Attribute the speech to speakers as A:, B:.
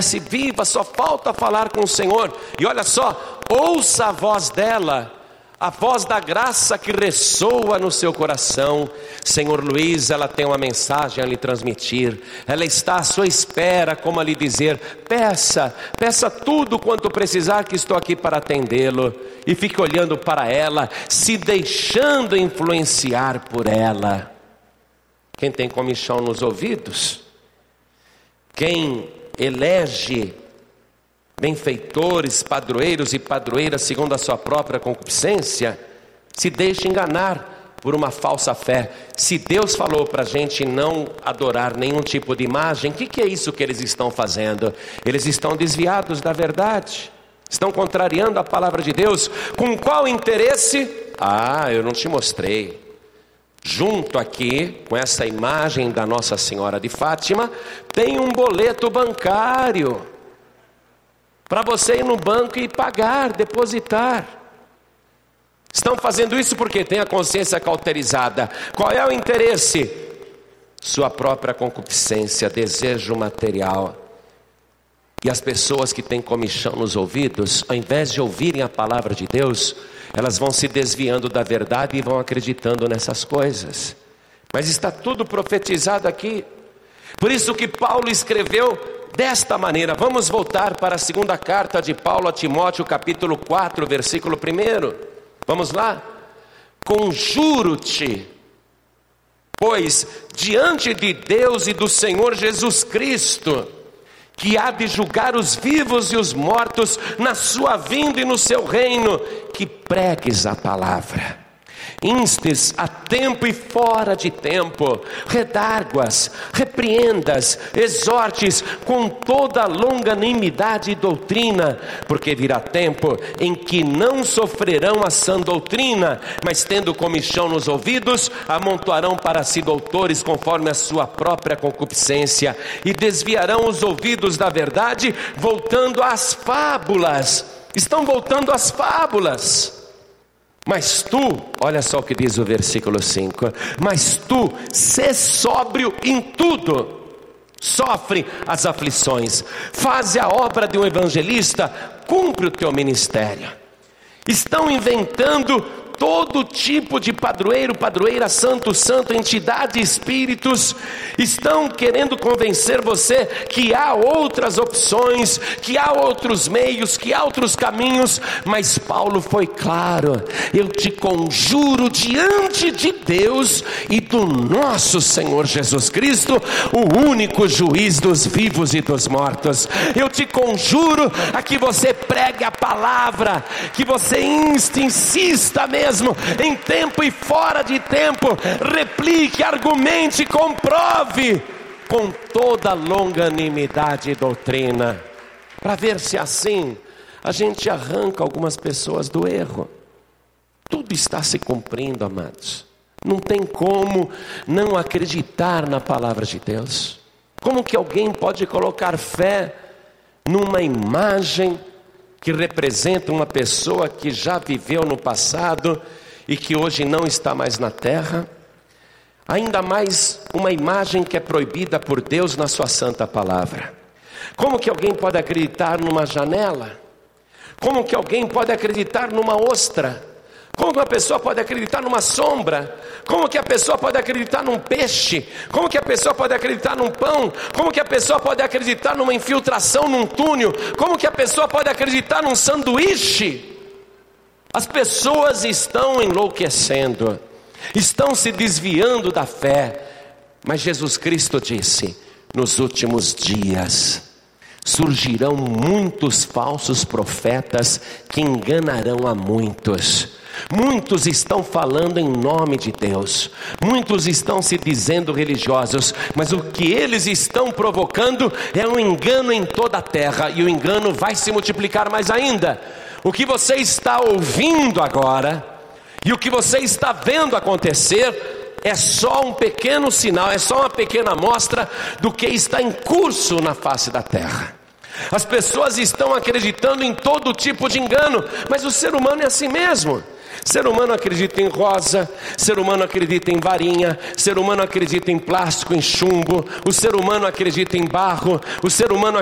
A: viva, só falta falar com o Senhor. E olha só, ouça a voz dela, a voz da graça que ressoa no seu coração. Senhor Luiz, ela tem uma mensagem a lhe transmitir. Ela está à sua espera, como a lhe dizer: peça tudo quanto precisar, que estou aqui para atendê-lo. E fique olhando para ela, se deixando influenciar por ela. Quem tem comichão nos ouvidos, quem elege benfeitores, padroeiros e padroeiras segundo a sua própria concupiscência, se deixa enganar por uma falsa fé. Se Deus falou para a gente não adorar nenhum tipo de imagem, o que é isso que eles estão fazendo? Eles estão desviados da verdade, estão contrariando a palavra de Deus. Com qual interesse? Eu não te mostrei. Junto aqui, com essa imagem da Nossa Senhora de Fátima, tem um boleto bancário para você ir no banco e pagar, depositar. Estão fazendo isso porque tem a consciência cauterizada. Qual é o interesse? Sua própria concupiscência, desejo material. E as pessoas que têm comichão nos ouvidos, ao invés de ouvirem a palavra de Deus, elas vão se desviando da verdade e vão acreditando nessas coisas. Mas está tudo profetizado aqui. Por isso que Paulo escreveu desta maneira. Vamos voltar para a segunda carta de Paulo a Timóteo, capítulo 4, versículo 1. Vamos lá? Conjuro-te, pois, diante de Deus e do Senhor Jesus Cristo, que há de julgar os vivos e os mortos na sua vinda e no seu reino, que pregues a palavra. Instes a tempo e fora de tempo, redarguas, repreendas, exortes com toda longanimidade e doutrina, porque virá tempo em que não sofrerão a sã doutrina, mas tendo comichão nos ouvidos, amontoarão para si doutores conforme a sua própria concupiscência, e desviarão os ouvidos da verdade, voltando às fábulas. Estão voltando às fábulas. Mas tu, olha só o que diz o versículo 5: mas tu, sê sóbrio em tudo, sofre as aflições, faze a obra de um evangelista, cumpre o teu ministério. Estão inventando todo tipo de padroeiro, padroeira, santo, entidade, espíritos. Estão querendo convencer você que há outras opções, que há outros meios, que há outros caminhos. Mas Paulo foi claro: eu te conjuro diante de Deus e do nosso Senhor Jesus Cristo, o único juiz dos vivos e dos mortos. Eu te conjuro a que você pregue a palavra, que você insista mesmo, em tempo e fora de tempo, replique, argumente, comprove com toda longanimidade e doutrina, para ver se assim a gente arranca algumas pessoas do erro. Tudo está se cumprindo, amados. Não tem como não acreditar na palavra de Deus. Como que alguém pode colocar fé numa imagem que representa uma pessoa que já viveu no passado e que hoje não está mais na terra? Ainda mais uma imagem que é proibida por Deus na sua santa palavra. Como que alguém pode acreditar numa janela? Como que alguém pode acreditar numa ostra? Como que uma pessoa pode acreditar numa sombra? Como que a pessoa pode acreditar num peixe? Como que a pessoa pode acreditar num pão? Como que a pessoa pode acreditar numa infiltração num túnel? Como que a pessoa pode acreditar num sanduíche? As pessoas estão enlouquecendo, estão se desviando da fé. Mas Jesus Cristo disse: nos últimos dias surgirão muitos falsos profetas que enganarão a muitos. Muitos estão falando em nome de Deus, muitos estão se dizendo religiosos, mas o que eles estão provocando é um engano em toda a terra, e o engano vai se multiplicar mais ainda. O que você está ouvindo agora e o que você está vendo acontecer é só um pequeno sinal, é só uma pequena amostra do que está em curso na face da terra. As pessoas estão acreditando em todo tipo de engano, mas o ser humano é assim mesmo. Ser humano acredita em rosa, ser humano acredita em varinha, ser humano acredita em plástico, em chumbo, o ser humano acredita em barro, o ser humano